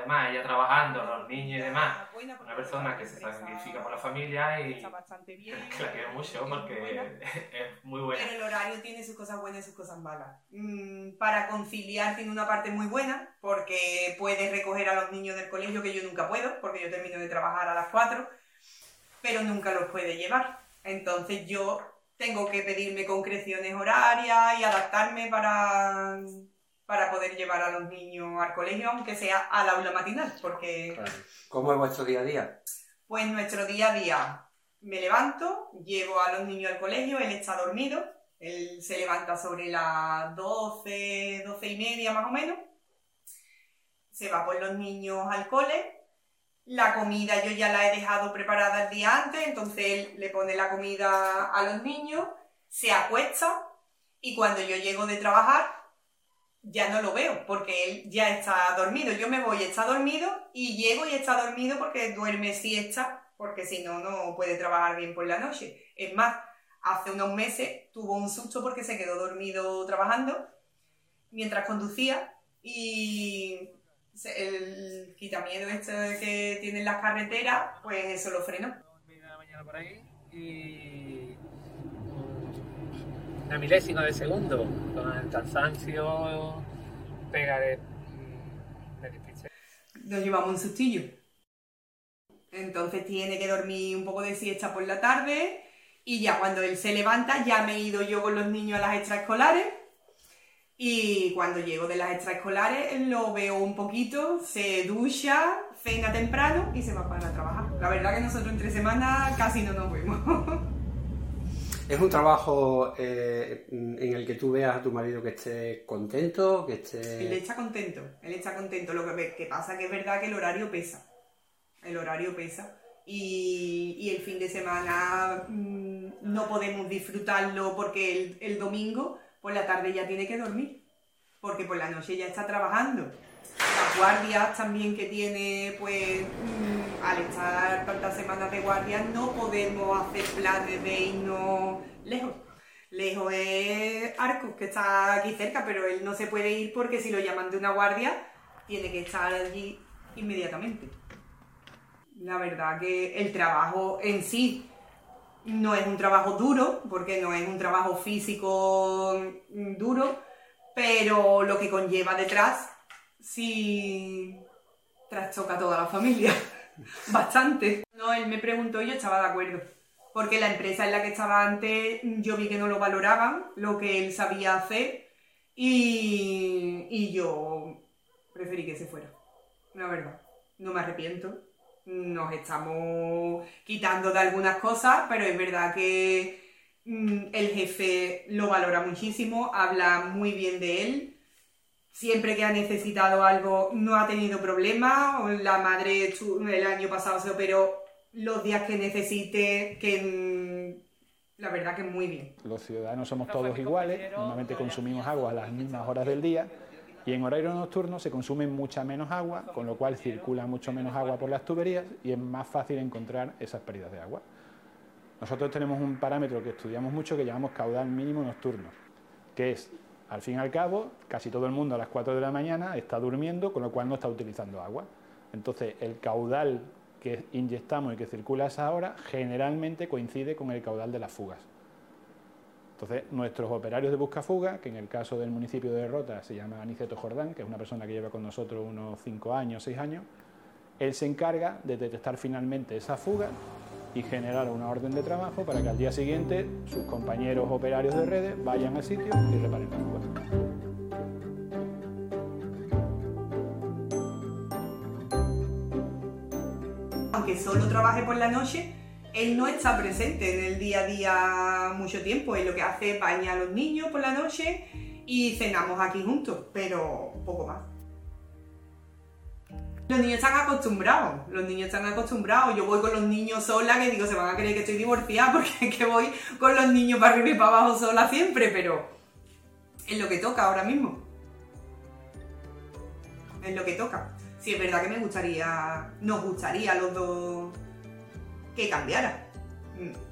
además ella trabajando, los niños y demás, una persona que se sacrifica por la familia y que la quiero mucho porque es muy buena. Pero el horario tiene sus cosas buenas y sus cosas malas. Para conciliar tiene una parte muy buena, porque puede recoger a los niños del colegio, que yo nunca puedo, porque yo termino de trabajar a las 4, pero nunca los puede llevar. Entonces yo tengo que pedirme concreciones horarias y adaptarme para poder llevar a los niños al colegio, aunque sea al aula matinal, porque... Claro. ¿Cómo es vuestro día a día? Pues nuestro día a día, me levanto, llevo a los niños al colegio, él está dormido, él se levanta sobre las 12, 12 y media más o menos, se va por los niños al cole. La comida yo ya la he dejado preparada el día antes, entonces él le pone la comida a los niños, se acuesta y cuando yo llego de trabajar ya no lo veo porque él ya está dormido. Yo me voy, está dormido y llego y está dormido porque duerme siesta, porque si no, no puede trabajar bien por la noche. Es más, hace unos meses tuvo un susto porque se quedó dormido trabajando mientras conducía y... el quitamiedo este que tienen las carreteras, pues eso lo frenó. La mañana por ahí y una milésima de segundo con el cansancio pega de despiste. Nos llevamos un sustillo. Entonces tiene que dormir un poco de siesta por la tarde y ya cuando él se levanta ya me he ido yo con los niños a las extraescolares. Y cuando llego de las extraescolares lo veo un poquito, se ducha, cena temprano y se va para trabajar. La verdad que nosotros entre semanas casi no nos vemos. ¿Es un trabajo en el que tú veas a tu marido que esté contento, que esté...? Él está contento. Lo que pasa que es verdad que el horario pesa. Y el fin de semana no podemos disfrutarlo porque el domingo... por la tarde ya tiene que dormir, porque por la noche ya está trabajando. Las guardias también que tiene, pues al estar tantas semanas de guardia no podemos hacer planes de irnos lejos. Lejos es Arcos, que está aquí cerca, pero él no se puede ir porque si lo llaman de una guardia, tiene que estar allí inmediatamente. La verdad que el trabajo en sí no es un trabajo duro, porque no es un trabajo físico duro, pero lo que conlleva detrás sí trastoca a toda la familia, bastante. No, él me preguntó y yo estaba de acuerdo, porque la empresa en la que estaba antes yo vi que no lo valoraban, lo que él sabía hacer, y yo preferí que se fuera, la verdad, no me arrepiento. Nos estamos quitando de algunas cosas, pero es verdad que el jefe lo valora muchísimo, habla muy bien de él. Siempre que ha necesitado algo no ha tenido problemas. La madre el año pasado se operó los días que necesite, que la verdad que muy bien. Los ciudadanos somos todos iguales, normalmente consumimos agua a las mismas horas del día. Y en horario nocturno se consume mucha menos agua, con lo cual circula mucho menos agua por las tuberías y es más fácil encontrar esas pérdidas de agua. Nosotros tenemos un parámetro que estudiamos mucho que llamamos caudal mínimo nocturno, que es, al fin y al cabo, casi todo el mundo a las 4 de la mañana está durmiendo, con lo cual no está utilizando agua. Entonces, el caudal que inyectamos y que circula a esa hora generalmente coincide con el caudal de las fugas. Entonces, nuestros operarios de busca-fuga, que en el caso del municipio de Rota se llama Aniceto Jordán, que es una persona que lleva con nosotros unos 5 años, 6 años, él se encarga de detectar finalmente esa fuga y generar una orden de trabajo para que al día siguiente sus compañeros operarios de redes vayan al sitio y reparen la fuga. Aunque solo trabaje por la noche, él no está presente en el día a día mucho tiempo. Él lo que hace es bañar a los niños por la noche y cenamos aquí juntos, pero poco más. Los niños están acostumbrados. Yo voy con los niños sola, que digo, se van a creer que estoy divorciada porque es que voy con los niños para arriba y para abajo sola siempre, pero es lo que toca ahora mismo. Es lo que toca. Sí, es verdad que nos gustaría a los dos que cambiara.